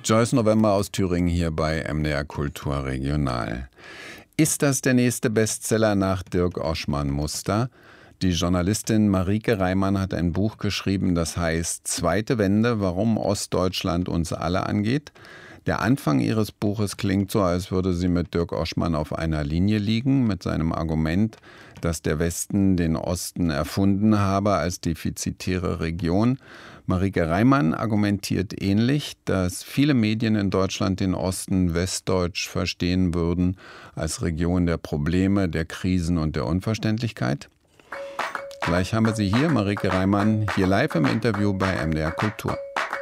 Joyce November aus Thüringen hier bei MDR Kultur Regional. Ist das der nächste Bestseller nach Dirk Oschmann-Muster? Die Journalistin Marieke Reimann hat ein Buch geschrieben, das heißt Zweite Wende, warum Ostdeutschland uns alle angeht. Der Anfang ihres Buches klingt so, als würde sie mit Dirk Oschmann auf einer Linie liegen, mit seinem Argument, dass der Westen den Osten erfunden habe als defizitäre Region. Marieke Reimann argumentiert ähnlich, dass viele Medien in Deutschland den Osten westdeutsch verstehen würden, als Region der Probleme, der Krisen und der Unverständlichkeit. Gleich haben wir sie hier, Marieke Reimann, hier live im Interview bei MDR Kultur.